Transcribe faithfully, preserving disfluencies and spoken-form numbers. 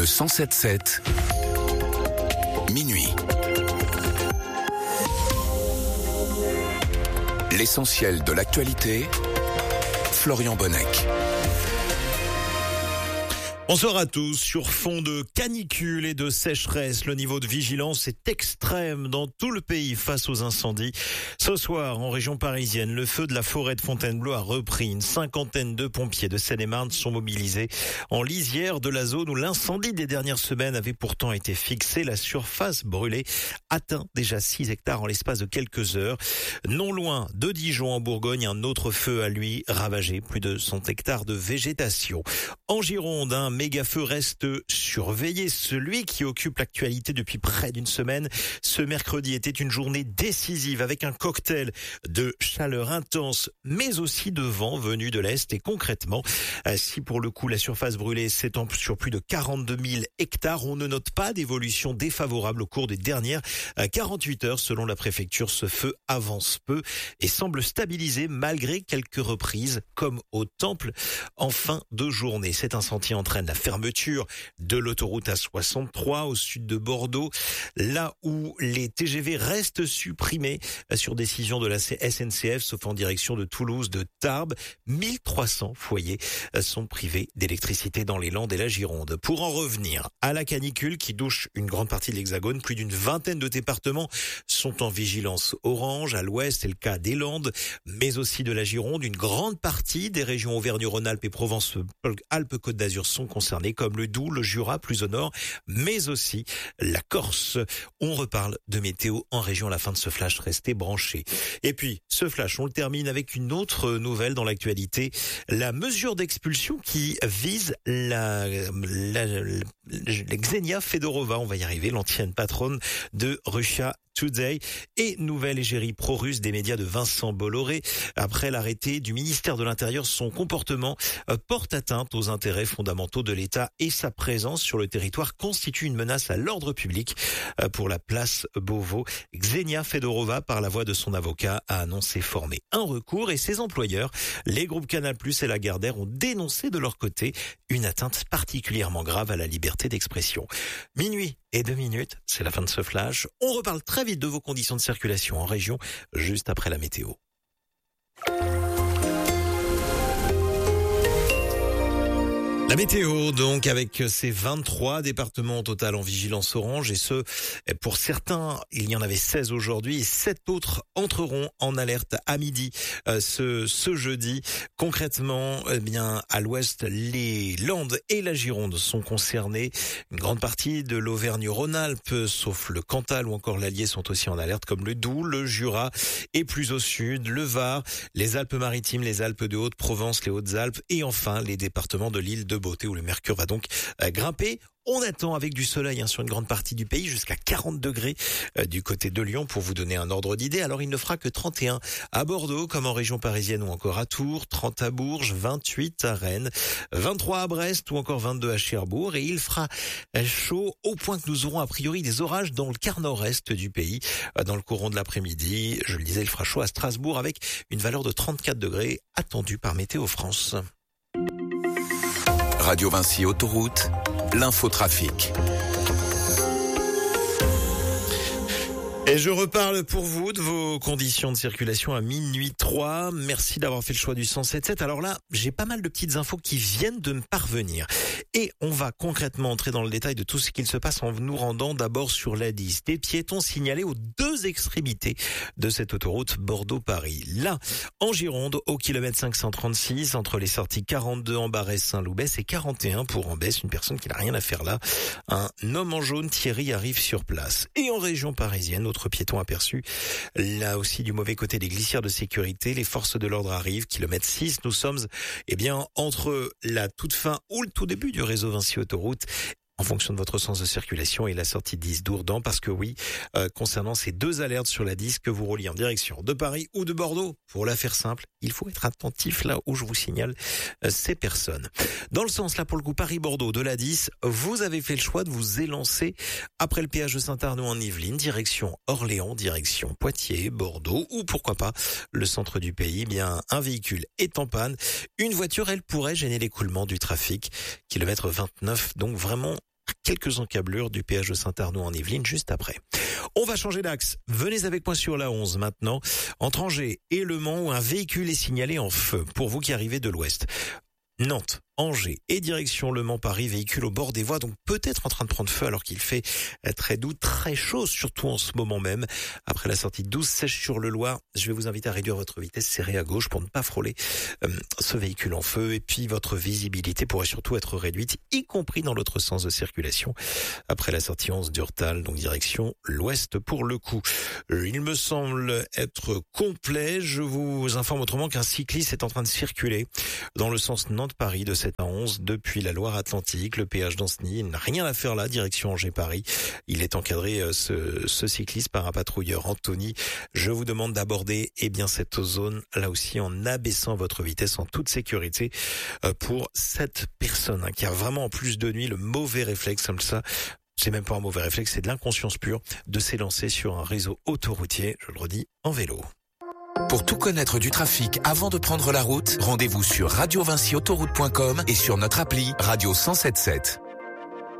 Le cent sept sept, minuit. L'essentiel de l'actualité, Florian Bonnec. Bonsoir à tous. Sur fond de canicule et de sécheresse, le niveau de vigilance est extrême dans tout le pays face aux incendies. Ce soir, en région parisienne, le feu de la forêt de Fontainebleau a repris. Une cinquantaine de pompiers de Seine-et-Marne sont mobilisés en lisière de la zone où l'incendie des dernières semaines avait pourtant été fixé. La surface brûlée atteint déjà six hectares en l'espace de quelques heures. Non loin de Dijon, en Bourgogne, un autre feu a lui ravagé plus de cent hectares de végétation. En Gironde, un méga-feu reste surveillé, celui qui occupe l'actualité depuis près d'une semaine. Ce mercredi était une journée décisive avec un cocktail de chaleur intense, mais aussi de vent venu de l'Est. Et concrètement, si pour le coup la surface brûlée s'étend sur plus de quarante-deux mille hectares, on ne note pas d'évolution défavorable au cours des dernières quarante-huit heures. Selon la préfecture, ce feu avance peu et semble stabiliser malgré quelques reprises, comme au Temple en fin de journée. Cet incendie entraîne la fermeture de l'autoroute A soixante-trois au sud de Bordeaux, là où les T G V restent supprimés sur décision de la S N C F, sauf en direction de Toulouse, de Tarbes. mille trois cents foyers sont privés d'électricité dans les Landes et la Gironde. Pour en revenir à la canicule qui touche une grande partie de l'Hexagone, plus d'une vingtaine de départements sont en vigilance orange. À l'ouest, c'est le cas des Landes, mais aussi de la Gironde. Une grande partie des régions Auvergne-Rhône-Alpes et Provence-Alpes-Côte d'Azur sont concernés, comme le Doubs, le Jura plus au nord, mais aussi la Corse. On reparle de météo en région à la fin de ce flash, restez branchés. Et puis, ce flash, on le termine avec une autre nouvelle dans l'actualité. La mesure d'expulsion qui vise la, la, la, la Ksenia Fedorova, on va y arriver, l'ancienne patronne de Russia Today, et nouvelle égérie pro-russe des médias de Vincent Bolloré. Après l'arrêté du ministère de l'Intérieur, son comportement porte atteinte aux intérêts fondamentaux de l'État et sa présence sur le territoire constitue une menace à l'ordre public pour la place Beauvau. Ksenia Fedorova, par la voix de son avocat, a annoncé former un recours et ses employeurs, les groupes Canal plus et Lagardère, ont dénoncé de leur côté une atteinte particulièrement grave à la liberté d'expression. Minuit et deux minutes, c'est la fin de ce flash. On reparle très vite de vos conditions de circulation en région, juste après la météo. La météo, donc, avec ces vingt-trois départements au total en vigilance orange, et ce, pour certains, il y en avait seize aujourd'hui, et sept autres entreront en alerte à midi, euh, ce, ce jeudi. Concrètement, eh bien, à l'ouest, les Landes et la Gironde sont concernés. Une grande partie de l'Auvergne-Rhône-Alpes, sauf le Cantal ou encore l'Allier, sont aussi en alerte, comme le Doubs, le Jura, et plus au sud, le Var, les Alpes-Maritimes, les Alpes de Haute-Provence, les Hautes-Alpes, et enfin, les départements de l'île de Beauté où le mercure va donc euh, grimper. On attend avec du soleil hein, sur une grande partie du pays, jusqu'à quarante degrés euh, du côté de Lyon, pour vous donner un ordre d'idée. Alors il ne fera que trente et un à Bordeaux, comme en région parisienne ou encore à Tours, trente à Bourges, vingt-huit à Rennes, vingt-trois à Brest ou encore vingt-deux à Cherbourg. Et il fera chaud au point que nous aurons a priori des orages dans le quart nord-est du pays euh, dans le courant de l'après-midi. Je le disais, il fera chaud à Strasbourg avec une valeur de trente-quatre degrés attendue par Météo France. Radio Vinci Autoroute, l'infotrafic. Et je reparle pour vous de vos conditions de circulation à minuit trois. Merci d'avoir fait le choix du cent sept sept. Alors là, j'ai pas mal de petites infos qui viennent de me parvenir. Et on va concrètement entrer dans le détail de tout ce qu'il se passe en nous rendant d'abord sur l'A dix. Des piétons signalés aux deux extrémités de cette autoroute Bordeaux-Paris. Là, en Gironde, au kilomètre cinq cent trente-six, entre les sorties quarante-deux en Barès-Saint-Loubès et quarante et un pour Ambès, une personne qui n'a rien à faire là. Un homme en jaune, Thierry, arrive sur place. Et en région parisienne, autre piéton aperçu, là aussi du mauvais côté des glissières de sécurité, les forces de l'ordre arrivent, kilomètre six, nous sommes eh bien entre la toute fin ou le tout début du réseau Vinci Autoroute, en fonction de votre sens de circulation, et la sortie dix d'Ourdan, parce que oui, euh, concernant ces deux alertes sur la dix que vous reliez en direction de Paris ou de Bordeaux, pour la faire simple, il faut être attentif là où je vous signale euh, ces personnes. Dans le sens là, pour le coup, Paris-Bordeaux de la dix, vous avez fait le choix de vous élancer après le péage de Saint-Arnaud en Yvelines, direction Orléans, direction Poitiers, Bordeaux, ou pourquoi pas le centre du pays. Bien, un véhicule est en panne, une voiture, elle pourrait gêner l'écoulement du trafic, kilomètre vingt-neuf, donc vraiment quelques encablures du péage de Saint-Arnaud en Yvelines juste après. On va changer d'axe. Venez avec moi sur la onze maintenant. Entre Angers et Le Mans, où un véhicule est signalé en feu. Pour vous qui arrivez de l'ouest. Nantes, Angers et direction Le Mans-Paris, véhicule au bord des voies, donc peut-être en train de prendre feu alors qu'il fait très doux, très chaud, surtout en ce moment même. Après la sortie douze Sèche sur le Loir, je vais vous inviter à réduire votre vitesse serrée à gauche pour ne pas frôler euh, ce véhicule en feu. Et puis votre visibilité pourrait surtout être réduite, y compris dans l'autre sens de circulation. Après la sortie onze d'Urtal, donc direction l'ouest pour le coup. Il me semble être complet. Je vous informe autrement qu'un cycliste est en train de circuler dans le sens Nantes-Paris de sept à onze depuis la Loire-Atlantique. Le péage d'Ancenis n'a rien à faire là, direction Angers-Paris. Il est encadré, ce, ce cycliste, par un patrouilleur. Anthony, je vous demande d'aborder eh bien cette zone là aussi en abaissant votre vitesse en toute sécurité pour cette personne hein, qui a vraiment en plus de nuit le mauvais réflexe comme ça. C'est même pas un mauvais réflexe, c'est de l'inconscience pure de s'élancer sur un réseau autoroutier, je le redis, en vélo. Pour tout connaître du trafic avant de prendre la route, rendez-vous sur radio vinci autoroute point com et sur notre appli Radio cent sept sept.